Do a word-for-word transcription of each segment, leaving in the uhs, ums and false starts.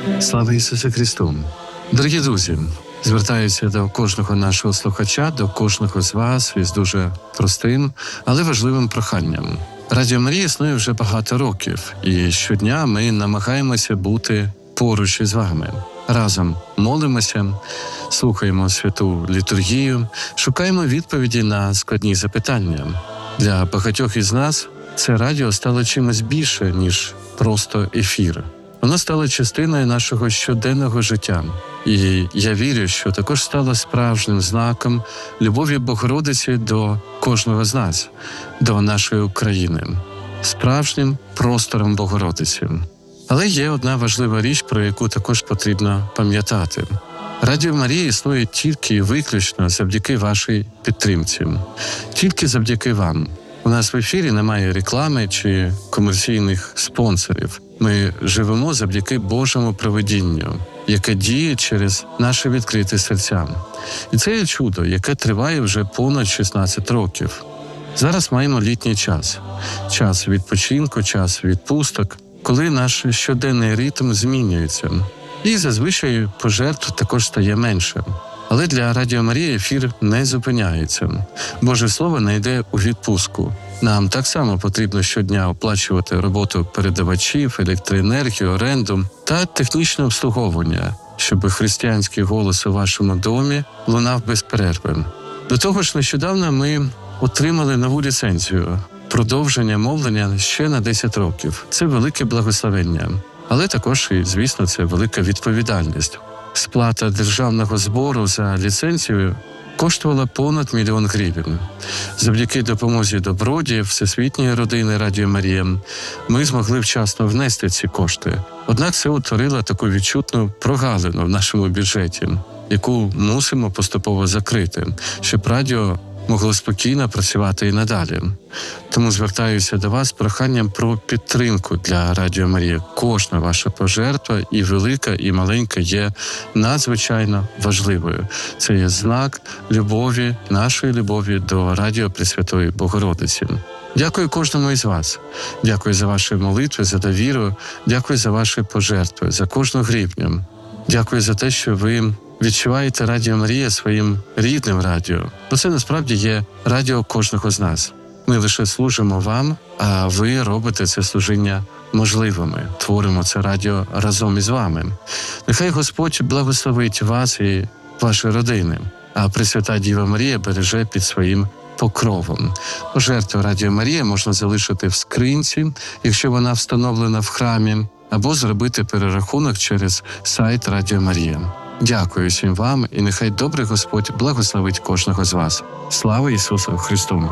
Слава Ісусу Христу! Дорогі друзі, звертаюся до кожного нашого слухача, до кожного з вас із дуже простим, але важливим проханням. Радіо Марія існує вже багато років, і щодня ми намагаємося бути поруч із вами. Разом молимося, слухаємо святу літургію, шукаємо відповіді на складні запитання. Для багатьох із нас це радіо стало чимось більше, ніж просто ефір. Воно стало частиною нашого щоденного життя. І я вірю, що також стало справжнім знаком любові Богородиці до кожного з нас, до нашої України, справжнім простором Богородиці. Але є одна важлива річ, про яку також потрібно пам'ятати. Радіо Марія існує тільки і виключно завдяки вашій підтримці. Тільки завдяки вам. У нас в ефірі немає реклами чи комерційних спонсорів. Ми живемо завдяки Божому провидінню, яке діє через наші відкриті серця. І це є чудо, яке триває вже понад шістнадцять років. Зараз маємо літній час. Час відпочинку, час відпусток, коли наш щоденний ритм змінюється. І зазвичай пожертв також стає менше. Але для Радіо Марія ефір не зупиняється. Боже Слово не йде у відпустку. Нам так само потрібно щодня оплачувати роботу передавачів, електроенергію, оренду та технічне обслуговування, щоб християнський голос у вашому домі лунав без перерви. До того ж, нещодавно ми отримали нову ліцензію – продовження мовлення ще на десять років. Це велике благословення. Але також, і, звісно, це велика відповідальність. Сплата державного збору за ліцензію коштувала понад мільйон гривень. Завдяки допомозі добродіїв Всесвітньої родини Радіо Марія ми змогли вчасно внести ці кошти. Однак це утворило таку відчутну прогалину в нашому бюджеті, яку мусимо поступово закрити, щоб радіо могло спокійно працювати і надалі. Тому звертаюся до вас з проханням про підтримку для Радіо Марія. Кожна ваша пожертва, і велика, і маленька, є надзвичайно важливою. Це є знак любові, нашої любові до Радіо Пресвятої Богородиці. Дякую кожному із вас. Дякую за ваші молитви, за довіру. Дякую за ваші пожертви, за кожну гривню. Дякую за те, що ви відчуваєте Радіо Марія своїм рідним радіо. Бо це насправді є радіо кожного з нас. Ми лише служимо вам, а ви робите це служіння можливими. Творимо це радіо разом із вами. Нехай Господь благословить вас і ваші родини, а Пресвята Діва Марія береже під своїм покровом. Пожертву Радіо Марія можна залишити в скринці, якщо вона встановлена в храмі, або зробити перерахунок через сайт Радіо Марія. Дякую всім вам, і нехай добрий Господь благословить кожного з вас. Слава Ісусу Христу!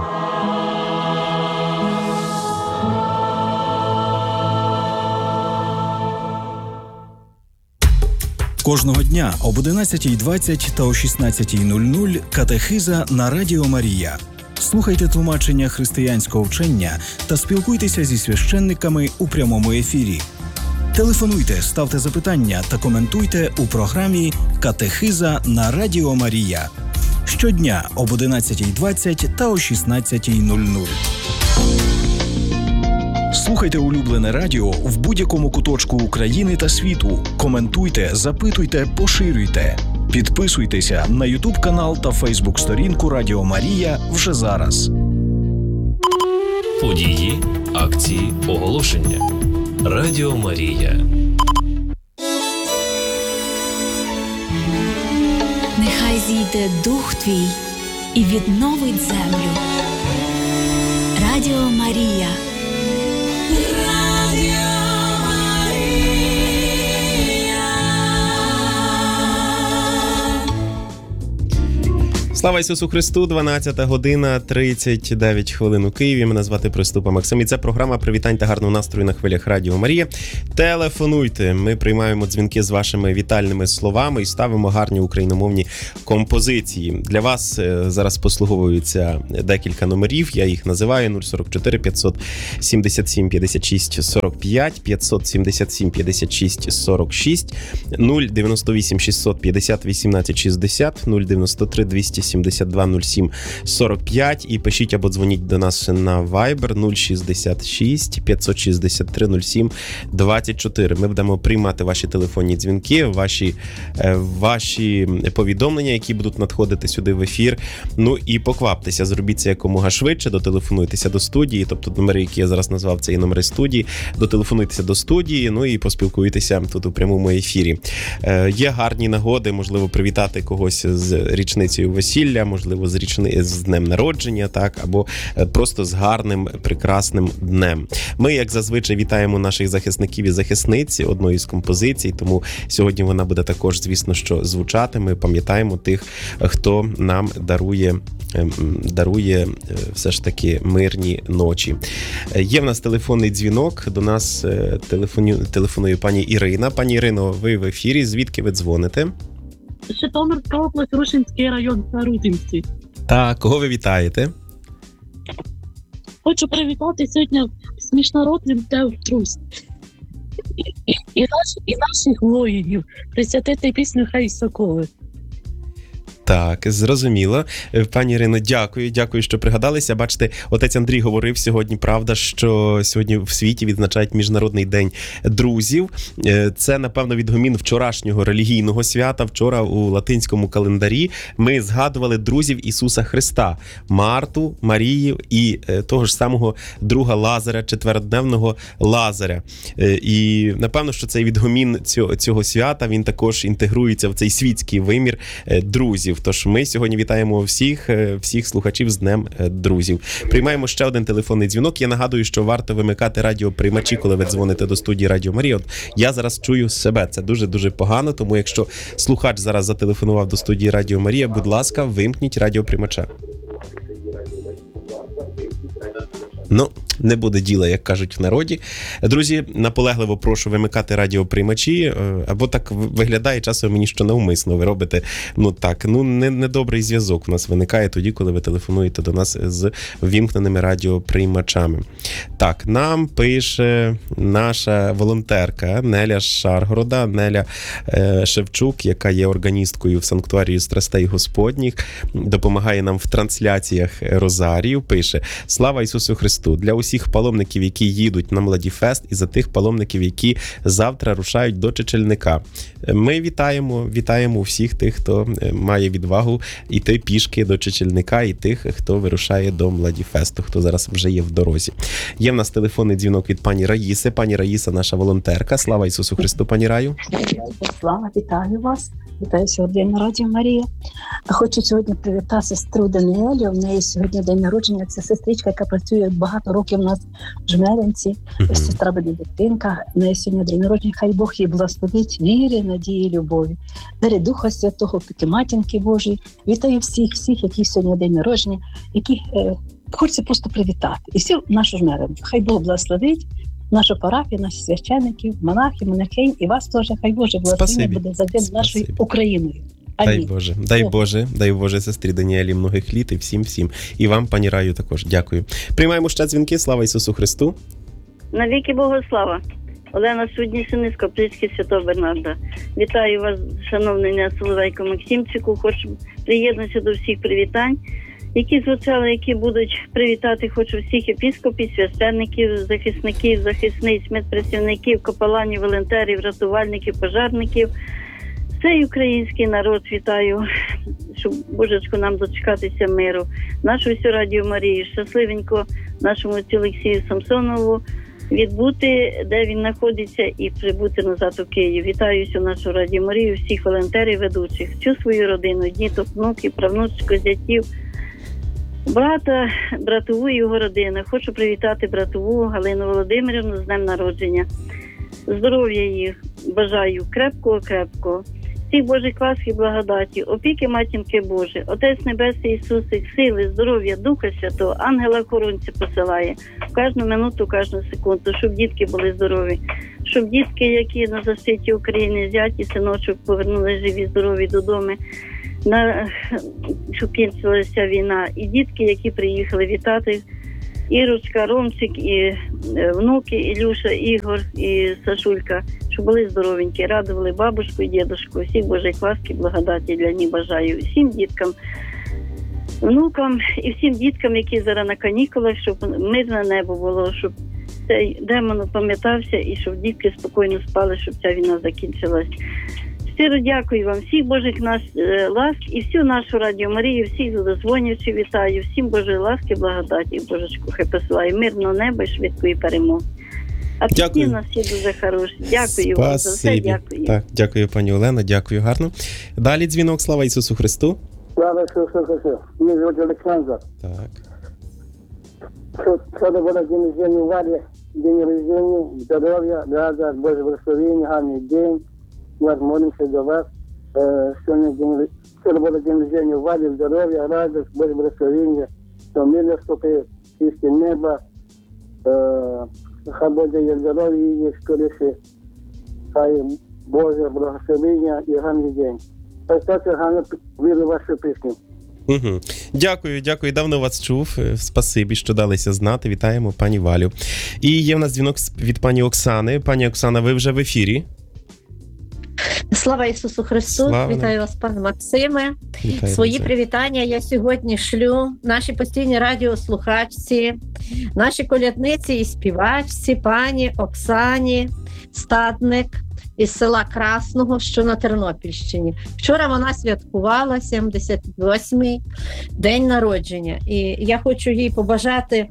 Кожного дня об одинадцятій двадцять та о шістнадцятій нуль нуль катехиза на Радіо Марія. Слухайте тлумачення християнського вчення та спілкуйтеся зі священниками у прямому ефірі. Телефонуйте, ставте запитання та коментуйте у програмі «Катехиза на Радіо Марія». Щодня об одинадцятій двадцять та о шістнадцятій нуль нуль. Слухайте улюблене радіо в будь-якому куточку України та світу. Коментуйте, запитуйте, поширюйте. Підписуйтеся на ютуб-канал та фейсбук-сторінку Радіо Марія вже зараз. Події, акції, оголошення. Радіо Марія. Нехай зійде дух твій і відновить землю. Радіо Марія. Радіо Слава Ісусу Христу, дванадцята година, тридцять дев'ять хвилин у Києві. Мене звати Приступа Максим. І це програма «Привітань та гарного настрою» на хвилях Радіо Марія. Телефонуйте. Ми приймаємо дзвінки з вашими вітальними словами і ставимо гарні україномовні композиції. Для вас зараз послуговуються декілька номерів. Я їх називаю: нуль сорок чотири п'ятсот сімдесят сім п'ятдесят шість сорок п'ять, п'ятсот сімдесят сім п'ятдесят шість сорок шість, нуль дев'яносто вісім шістсот п'ятдесят вісімнадцять шістдесят, нуль дев'яносто три двісті сімдесят два нуль сім сорок п'ять і пишіть або дзвоніть до нас на Viber нуль шістдесят шість п'ятсот шістдесят три нуль сім двадцять чотири. Ми будемо приймати ваші телефонні дзвінки, ваші, ваші повідомлення, які будуть надходити сюди в ефір. Ну і покваптеся, зробіть це якомога швидше, дотелефонуйтеся до студії, тобто номери, які я зараз назвав, це і номери студії, дотелефонуйтеся до студії, ну і поспілкуйтеся тут у прямому ефірі. Е, є гарні нагоди, можливо, привітати когось з річницею весілля, можливо, з, річни... з днем народження, так, або просто з гарним, прекрасним днем. Ми, як зазвичай, вітаємо наших захисників і захисниць одної з композицій, тому сьогодні вона буде також, звісно, що звучати. Ми пам'ятаємо тих, хто нам дарує дарує все ж таки мирні ночі. Є в нас телефонний дзвінок, до нас телефонує, телефонує пані Ірина. Пані Ірино, ви в ефірі, звідки ви дзвоните? Житомирська область, Рушинський район, Рудинці. Так, кого ви вітаєте? Хочу привітати сьогодні з міжнародним Днем Друзів. І, і, наш, і наших воїнів присвятити пісню «Хай соколи». Так, зрозуміло. Пані Ірино, дякую, дякую, що пригадалися. Бачите, отець Андрій говорив сьогодні, правда, що сьогодні в світі відзначають Міжнародний день друзів. Це, напевно, відгомін вчорашнього релігійного свята. Вчора у латинському календарі ми згадували друзів Ісуса Христа, Марту, Марію і того ж самого друга Лазаря, четверодневного Лазаря. І, напевно, що цей відгомін цього, цього свята, він також інтегрується в цей світський вимір друзів. Тож ми сьогодні вітаємо всіх, всіх слухачів з Днем друзів. Приймаємо ще один телефонний дзвінок. Я нагадую, що варто вимикати радіоприймачі, коли ви дзвоните до студії Радіо Марія. От я зараз чую себе. Це дуже-дуже погано, тому якщо слухач зараз зателефонував до студії Радіо Марія, будь ласка, вимкніть радіоприймача. Ну, не буде діла, як кажуть в народі. Друзі, наполегливо прошу вимикати радіоприймачі, або так виглядає часом мені, що навмисно ви робите, ну так, ну не, недобрий зв'язок у нас виникає тоді, коли ви телефонуєте до нас з вімкненими радіоприймачами. Так, нам пише наша волонтерка Неля Шаргорода, Неля е, Шевчук, яка є органісткою в санктуарії Страстей Господніх, допомагає нам в трансляціях Розарію, пише: «Слава Ісусу Христу! Для усіх паломників, які їдуть на Младіфест, і за тих паломників, які завтра рушають до Чечельника». Ми вітаємо, вітаємо всіх тих, хто має відвагу йти пішки до Чечельника, і тих, хто вирушає до Младіфесту, хто зараз вже є в дорозі. Є в нас телефонний дзвінок від пані Раїси. Пані Раїса, наша волонтерка. Слава Ісусу Христу, пані Раю. Слава, вітаю вас. Вітаю сьогодні на Радіо Марія. Хочу сьогодні привітати сестру Даніелю. В неї сьогодні день народження. Це сестричка, яка працює багато років у нас в Жмеринці. Uh-huh. Сестра Бенедиктинка. В неї сьогодні день народження. Хай Бог їй благословить вірі, надії, любові. Дари Духа Святого, піки Матінки Божої. Вітаю всіх, всіх, які сьогодні день народження, які е, хочеться просто привітати. І всю нашу Жмеринцю. Хай Бог благословить нашу парафію, наших священиків, монахів, монахинь, і вас теж, хай Боже благословення буде завжди нашою Україною. Амінь. Дай Боже, дай Боже, дай Боже сестрі Даніелі многих літ і всім-всім. І вам, пані Раю, також. Дякую. Приймаємо ще дзвінки. Слава Ісусу Христу. Навіки Богу слава. Олена Суднісини з Каплицьки Святого Бернарда. Вітаю вас, шановний Соловейко Максимчику. Хочу приєднатися до всіх привітань, які звучали, які будуть привітати. Хочу всіх епіскопів, священників, захисників, захисниць, медпрацівників, капеланів, волонтерів, рятувальників, пожарників. Цей український народ вітаю, щоб Божечко нам дочекатися миру. Нашу всю Радіо Марію, щасливенько нашому отцю Олексію Самсонову відбути, де він знаходиться, і прибути назад у Київ. Вітаю всю нашу Радіо Марію, всіх волонтерів, ведучих, всю свою родину, діток, внуків, правнучку, зятів, брата, братову і його родину. Хочу привітати братову Галину Володимирівну з днем народження. Здоров'я їх бажаю крепкого-крепкого. Всіх Божих ласки, благодаті, опіки Матінки Божої, Отець Небесний Ісусик, сили, здоров'я, Духа Святого, ангела-охоронця посилає в кожну минуту, кожну секунду, щоб дітки були здорові, щоб дітки, які на защиті України, зяті, синочок, повернули живі, здорові додому, на... щоб кінчилася війна, і дітки, які приїхали вітати Ірочка, Ромчик, і е, внуки, Ілюша, Ігор і Сашулька, щоб були здоровенькі, радували бабушку і дідушку. Всіх Божих ласки, благодаті для них бажаю. Всім діткам, внукам і всім діткам, які зараз на канікулах, щоб мирне небо було, щоб цей демон пам'ятався і щоб дітки спокійно спали, щоб ця війна закінчилась. Щиро дякую вам, всіх Божих нас е, ласк і всю нашу Радіо Марію, всіх дозвонювачів вітаю, всім Божої ласки, благодаті, Божечку, хай посилає мирного неба і швидкої перемоги. А пісні Дякую. в нас всі дуже хороші. Дякую вам за все, Спасибі. дякую. Так, дякую, пані Олена, дякую, гарно. Далі дзвінок, слава Ісусу Христу. Слава Ісусу Христу. Мене звуть Олександр. Так. Вчора було день рождения Валі, день рождения, здоров'я, рада, Боже благословення, гарний день. Ми молимося за вас. Е, Сьогодні день, вчора було день рождения Валі, здоров'я, радость, Боже благословення, що мир наступив, чисте небо, е, хай буде є здоров'я її скоріше, хай Боже благословення і гарний день. Поставте гарно віру вашу пісню. Угу. Дякую, дякую. Давно вас чув. Е, Спасибі, що далися знати. Вітаємо пані Валю. І є в нас дзвінок з- від пані Оксани. Пані Оксана, ви вже в ефірі. Слава Ісусу Христу! Слава. Вітаю вас, пане Максиме. Вітаю Свої дуже. привітання я сьогодні шлю нашій постійній радіослухачці, нашій колядниці і співачці, пані Оксані Стадник із села Красного, що на Тернопільщині. Вчора вона святкувала сімдесят восьмий день народження. І я хочу їй побажати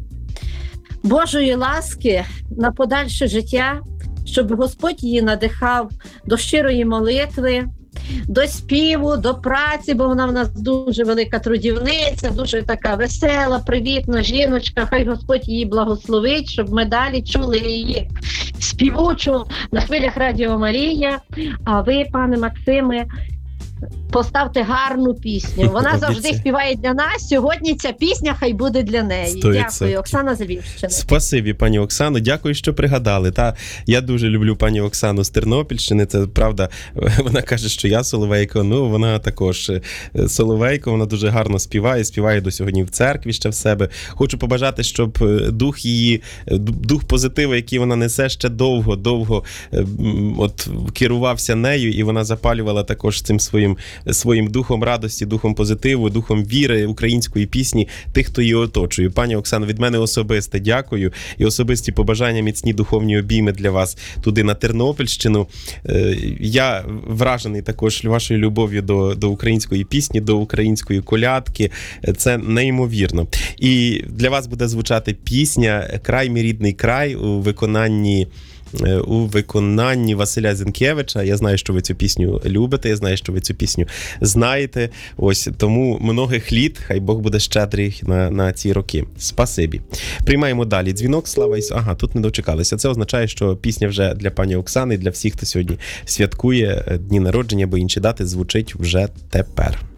Божої ласки на подальше життя, щоб Господь її надихав до щирої молитви, до співу, до праці, бо вона в нас дуже велика трудівниця, дуже така весела, привітна жіночка. Хай Господь її благословить, щоб ми далі чули її співучу на хвилях Радіо Марія. А ви, пане Максиме, поставте гарну пісню. Вона завжди Обіцяю. співає для нас. Сьогодні ця пісня хай буде для неї. Сто відсотків. Дякую, Оксана з Львівщини. Спасибі, пані Оксано. Дякую, що пригадали. Та я дуже люблю пані Оксану з Тернопільщини. Це правда. Вона каже, що я соловейко. Ну, вона також е, соловейко. Вона дуже гарно співає. Співає до сьогодні в церкві ще в себе. Хочу побажати, щоб е, дух її, е, дух позитиву, який вона несе, ще довго, довго е, м, от керувався нею, і вона запалювала також цим своїм своїм духом радості, духом позитиву, духом віри, української пісні тих, хто її оточує. Пані Оксано, від мене особисте дякую і особисті побажання, міцні духовні обійми для вас туди на Тернопільщину. Е, Я вражений також вашою любов'ю до, до української пісні, до української колядки. Це неймовірно. І для вас буде звучати пісня «Край мій рідний край» у виконанні у виконанні Василя Зінкевича. Я знаю, що ви цю пісню любите, я знаю, що ви цю пісню знаєте. Ось, тому многих літ, хай Бог буде щедрий на, на ці роки. Спасибі. Приймаємо далі дзвінок. Слава Ісусу. Ага, тут не дочекалися. Це означає, що пісня вже для пані Оксани, для всіх, хто сьогодні святкує дні народження або інші дати, звучить вже тепер.